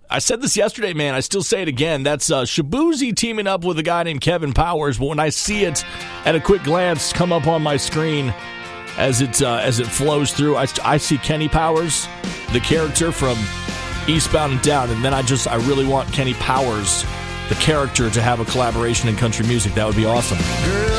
I said this yesterday, man. I still say it again. That's Shabuzi teaming up with a guy named Kevin Powers. But when I see it at a quick glance come up on my screen as it flows through, I see Kenny Powers, the character from Eastbound and Down, and then I really want Kenny Powers, the character, to have a collaboration in country music. That would be awesome. Girl,